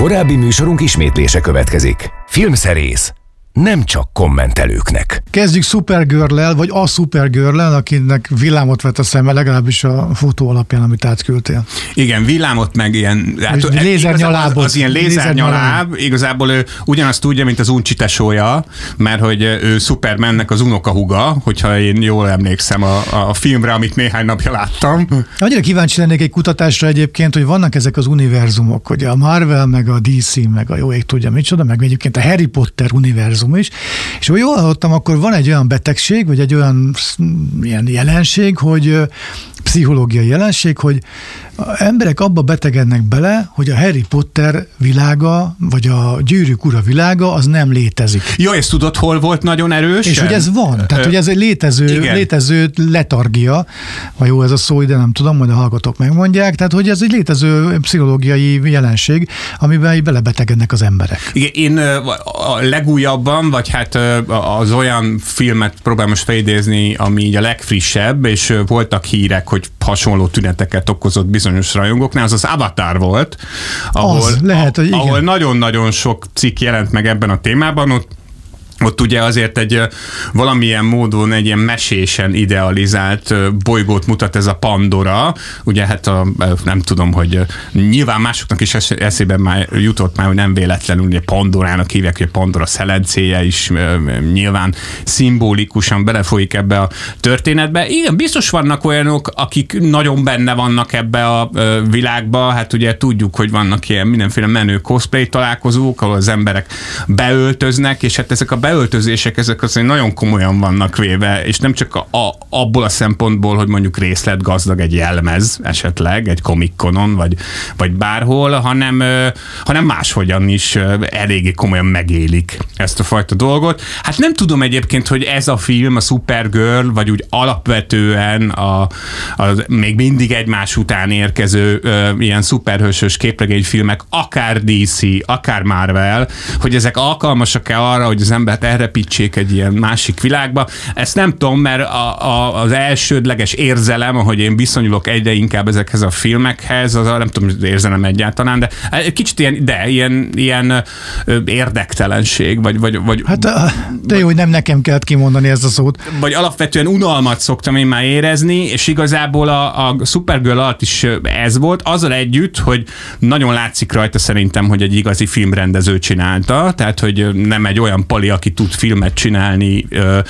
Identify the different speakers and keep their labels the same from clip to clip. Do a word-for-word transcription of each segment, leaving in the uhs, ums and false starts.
Speaker 1: Korábbi műsorunk ismétlése következik. Filmszerész nem csak kommentelőknek.
Speaker 2: Kezdjük Supergirl-lel, vagy a Supergirl-lel, akinek villámot vett a szeme, legalábbis a fotó alapján, amit átküldtél.
Speaker 3: Igen, villámot meg ilyen...
Speaker 2: Hát, lézernyalábot.
Speaker 3: Az, az ilyen lézernyaláb, igazából ő ugyanazt tudja, mint az Uncsi tesója, mert hogy ő Supermannek az unokahuga, hogyha én jól emlékszem a, a filmre, amit néhány napja láttam.
Speaker 2: Annyira kíváncsi lennék egy kutatásra egyébként, hogy vannak ezek az univerzumok, hogy a Marvel, meg a dé cé, meg a jó ég tudja micsoda, meg egyébként a Harry Potter univerzum is, és ha jól hallottam, akkor van egy olyan betegség, vagy egy olyan ilyen jelenség, hogy pszichológiai jelenség, hogy emberek abba betegednek bele, hogy a Harry Potter világa, vagy a Gyűrűk ura világa, az nem létezik.
Speaker 3: Jó, ezt tudod, hol volt nagyon erős?
Speaker 2: És hogy ez van, tehát hogy ez egy létező, létező letargia, ha jó ez a szó, de nem tudom, majd a hallgatók megmondják, tehát hogy ez egy létező pszichológiai jelenség, amiben belebetegednek az emberek.
Speaker 3: Igen, én a legújabban, vagy hát az olyan filmet próbálom most felidézni, ami így a legfrissebb, és voltak hírek, hogy hasonló tüneteket okozott bizonyos rajongóknál, az az Avatar volt, ahol,
Speaker 2: az, lehet, hogy
Speaker 3: ahol nagyon-nagyon sok cikk jelent meg ebben a témában, ott Ott ugye azért egy valamilyen módon egy ilyen mesésen idealizált bolygót mutat ez a Pandora. Ugye hát a, nem tudom, hogy nyilván másoknak is eszében már jutott már, hogy nem véletlenül, ugye Pandorának hívják, hogy Pandora szelencéje is nyilván szimbolikusan belefolyik ebbe a történetbe. Igen, biztos vannak olyanok, akik nagyon benne vannak ebbe a világba. Hát ugye tudjuk, hogy vannak ilyen mindenféle menő cosplay találkozók, ahol az emberek beöltöznek, és hát ezek a beöltözések, ezek azért nagyon komolyan vannak véve, és nem csak a, a, abból a szempontból, hogy mondjuk részletgazdag egy jelmez esetleg, egy Comic-Conon, vagy, vagy bárhol, hanem, hanem máshogyan is eléggé komolyan megélik ezt a fajta dolgot. Hát nem tudom egyébként, hogy ez a film, a Supergirl, vagy úgy alapvetően a, a még mindig egymás után érkező ilyen szuperhősös képregényfilmek, akár dé cé, akár Marvel, hogy ezek alkalmasak-e arra, hogy az ember elrepítsék egy ilyen másik világba. Ezt nem tudom, mert a, a, az elsődleges érzelem, ahogy én viszonyulok egyre inkább ezekhez a filmekhez, az a, nem tudom, érzelem egyáltalán, de kicsit ilyen, de ilyen, ilyen érdektelenség, vagy, vagy, vagy
Speaker 2: hát de jó, hogy nem nekem kellett kimondani ezt a szót.
Speaker 3: Vagy alapvetően unalmat szoktam én már érezni, és igazából a, a Supergirl alatt is ez volt, azzal együtt, hogy nagyon látszik rajta szerintem, hogy egy igazi filmrendező csinálta, tehát, hogy nem egy olyan pali, aki tud filmet csinálni,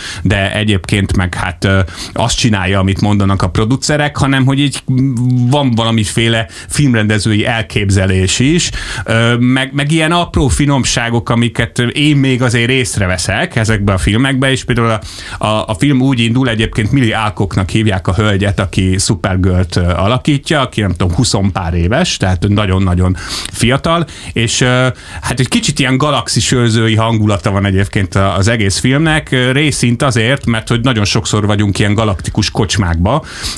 Speaker 3: de egyébként meg hát azt csinálja, amit mondanak a producerek, hanem hogy így van valamiféle filmrendezői elképzelés is, meg, meg ilyen apró finomságok, amiket én még azért észreveszek ezekbe a filmekbe, és például a, a, a film úgy indul, egyébként Millie Alcocknak hívják a hölgyet, aki Supergirlt alakítja, aki nem tudom, huszonpár éves, tehát nagyon-nagyon fiatal, és hát egy kicsit ilyen galaxisőrzői hangulata van egyébként az egész filmnek, részint azért, mert hogy nagyon sokszor vagyunk ilyen galaktikus kocsmákba,